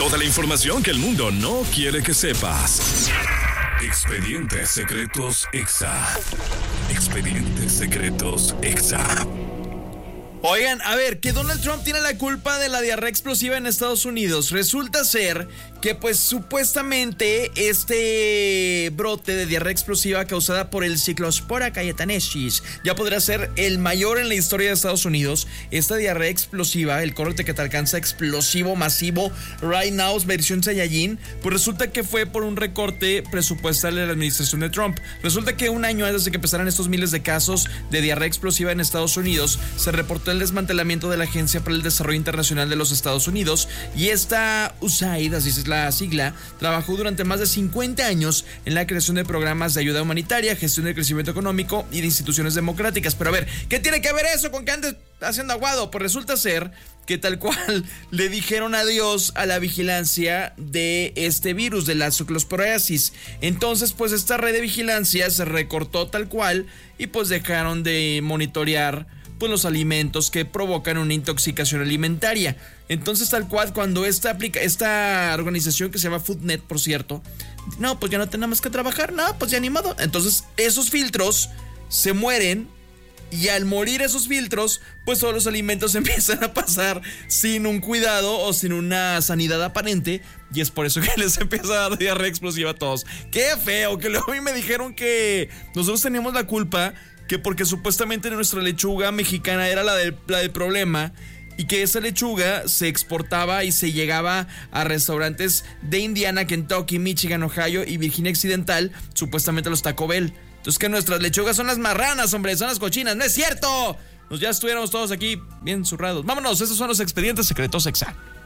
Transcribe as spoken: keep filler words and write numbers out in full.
Toda la información que el mundo no quiere que sepas. Expedientes Secretos Exa. Expedientes Secretos Exa. Oigan, a ver, que Donald Trump tiene la culpa de la diarrea explosiva en Estados Unidos. Resulta ser que pues supuestamente este brote de diarrea explosiva causada por el Cyclospora cayetanensis ya podría ser el mayor en la historia de Estados Unidos. Esta diarrea explosiva, el corte que te alcanza explosivo masivo, right now, versión Saiyajin, pues resulta que fue por un recorte presupuestal de la administración de Trump. Resulta que un año antes de que empezaran estos miles de casos de diarrea explosiva en Estados Unidos, se reportó el desmantelamiento de la Agencia para el Desarrollo Internacional de los Estados Unidos, y esta U S A I D, así es la sigla, trabajó durante más de cincuenta años en la creación de programas de ayuda humanitaria, gestión del crecimiento económico y de instituciones democráticas. Pero a ver, ¿qué tiene que ver eso con que andes haciendo aguado? Pues resulta ser que tal cual le dijeron adiós a la vigilancia de este virus, de la Cyclosporiasis. Entonces, pues esta red de vigilancia se recortó tal cual y pues dejaron de monitorear pues los alimentos que provocan una intoxicación alimentaria. Entonces, tal cual, cuando esta aplica, esta organización que se llama FoodNet, por cierto, no, pues ya no tenemos que trabajar, no, pues ya ni modo. Entonces, esos filtros se mueren, y al morir esos filtros, pues todos los alimentos empiezan a pasar sin un cuidado o sin una sanidad aparente, y es por eso que les empieza a dar diarrea explosiva a todos. ¡Qué feo! Que luego a mí me dijeron que nosotros teníamos la culpa, que porque supuestamente nuestra lechuga mexicana era la del, la del problema, y que esa lechuga se exportaba y se llegaba a restaurantes de Indiana, Kentucky, Michigan, Ohio y Virginia Occidental, supuestamente los Taco Bell. Entonces, que nuestras lechugas son las marranas, hombre, son las cochinas. ¡No es cierto! Nos ya estuviéramos todos aquí bien zurrados. Vámonos, esos son los Expedientes Secretos Exa.